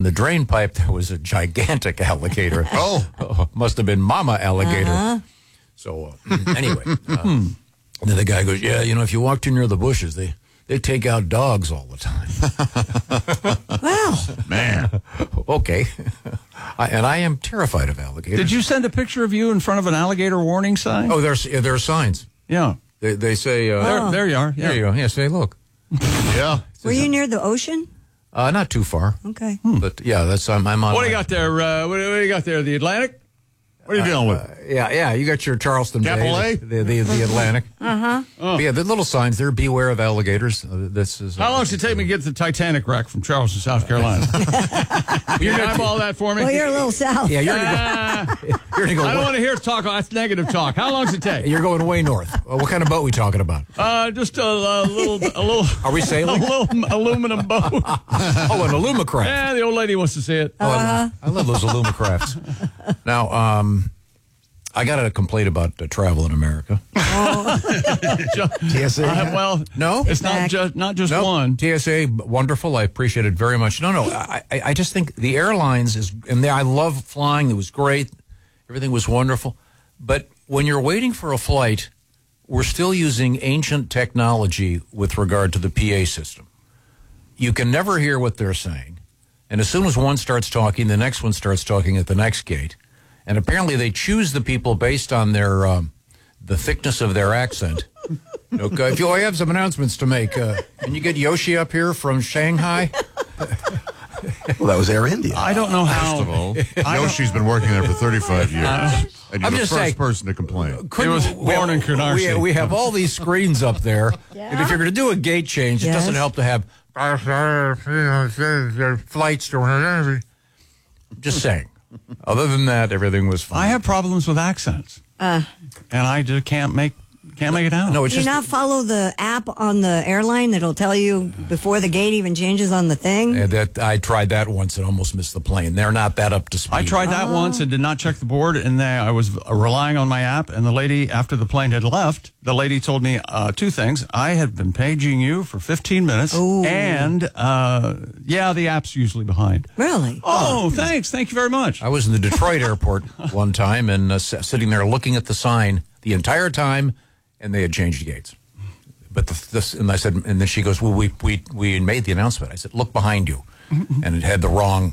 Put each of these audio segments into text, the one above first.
the drain pipe, there was a gigantic alligator. Must have been Mama Alligator. Uh-huh. So anyway, then the guy goes, yeah, if you walk too near the bushes, they take out dogs all the time. Wow. Man. Okay. And I am terrified of alligators. Did you send a picture of you in front of an alligator warning sign? Oh, there are signs. Yeah. They say... There you are. Yeah. There you go. Yeah, say, look. Yeah. Were you near the ocean? Not too far. Okay. But, yeah, that's... I'm on... What do you got there? What do you got there? The Atlantic? What are you dealing with? Yeah, you got your Charleston Capital Bay, the Atlantic. Yeah, the little signs there, beware of alligators. This is. How long does it take me to get the Titanic wreck from Charleston, South Carolina? You can eyeball that for me? Well, you're a little south. Yeah, you're gonna go. I don't want to hear talk. That's negative talk. How long does it take? You're going way north. What kind of boat are we talking about? Just a little. Are we sailing? A little aluminum boat. Oh, an Alumacraft. Yeah, the old lady wants to see it. I love those Alumacrafts. Now, I got a complaint about travel in America. TSA? Well, no, it's not just nope. one. TSA, wonderful. I appreciate it very much. No. I just think the airlines I love flying. It was great. Everything was wonderful. But when you're waiting for a flight, we're still using ancient technology with regard to the PA system. You can never hear what they're saying. And as soon as one starts talking, the next one starts talking at the next gate. And apparently they choose the people based on their the thickness of their accent. Okay, if you have some announcements to make, can you get Yoshi up here from Shanghai? Well, that was Air India. I don't know how. First of all, Yoshi's been working there for 35 years. And you're I'm the just first saying, person to complain. It was born in Canarsie. We have all these screens up there. And if you're going to do a gate change, it doesn't help to have flights to... Just saying. Other than that, everything was fine. I have problems with accents, and I just can't make it out. No, it's Do you just not follow the app on the airline that'll tell you before the gate even changes on the thing? that I tried that once and almost missed the plane. They're not that up to speed. I tried that once and did not check the board, and then I was relying on my app. And the lady, after the plane had left, the lady told me two things. I had been paging you for 15 minutes, and the app's usually behind. Really? Oh, thanks. Thank you very much. I was in the Detroit airport one time and sitting there looking at the sign the entire time, and they had changed gates. But and I said, and then she goes, "Well, we made the announcement." I said, "Look behind you," and it had the wrong.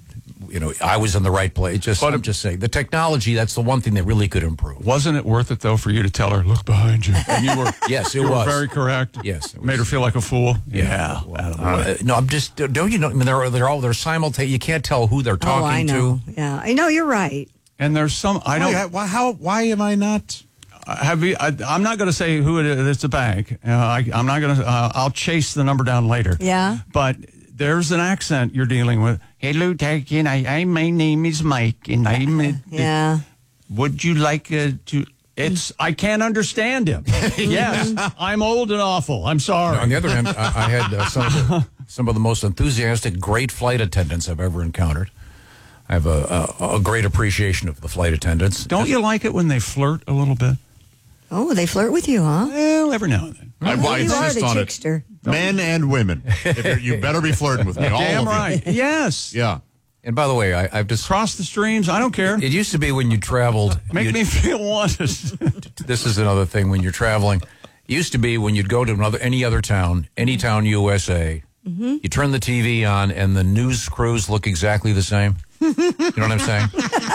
I was in the right place. I'm just saying, the technology, that's the one thing that really could improve. Wasn't it worth it, though, for you to tell her, look behind you? And you were, yes, it you was. were very correct. Yes. Made her feel like a fool. Yeah. No, I'm just, don't you know, I mean, they're simultaneous. You can't tell who they're talking I know. to. Yeah, I know, you're right. And there's some, I don't. Why am I not? I'm not going to say who it is. It's a bank. I'm not going to, I'll chase the number down later. Yeah. But there's an accent you're dealing with. Hello, my name is Mike, and I'm. Yeah. Would you like to? I can't understand him. Yes, I'm old and awful. I'm sorry. No, on the other hand, I had some of the most enthusiastic, great flight attendants I've ever encountered. I have a great appreciation of the flight attendants. Don't you like it when they flirt a little bit? Oh, they flirt with you, huh? Well, every now and then. I You are insist the on trickster. it. Men and women. You better be flirting with me. All Damn of you. right. Yes. Yeah. And by the way, I've just Cross the streams. I don't care. It used to be when you traveled. Make me feel wanted. This is another thing when you're traveling. It used to be when you'd go to any other town, any town USA, you turn the TV on and the news crews look exactly the same. You know what I'm saying?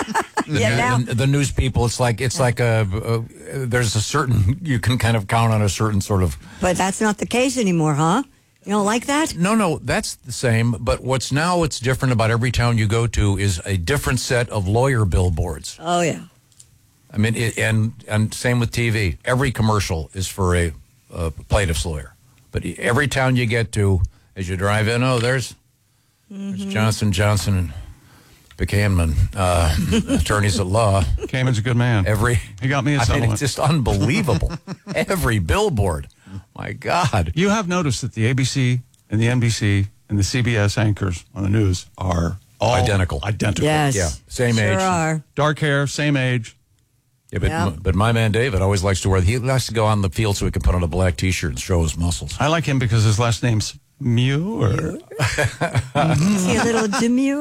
The news people, it's like there's a certain, you can kind of count on a certain sort of. But that's not the case anymore, huh? You don't like that? No, that's the same. But what's different about every town you go to is a different set of lawyer billboards. Oh, yeah. I mean, and same with TV. Every commercial is for a plaintiff's lawyer. But every town you get to, as you drive in, there's Johnson and Buchanan, attorneys at law. Cayman's a good man. He got me a settlement. It's just unbelievable. Every billboard. My God. You have noticed that the ABC and the NBC and the CBS anchors on the news are all identical. Yes. Yeah. Same age. Sure are. Dark hair, same age. Yeah, but my man David always likes to he likes to go on the field so he can put on a black T-shirt and show his muscles. I like him because his last name's Mew. See a little demure.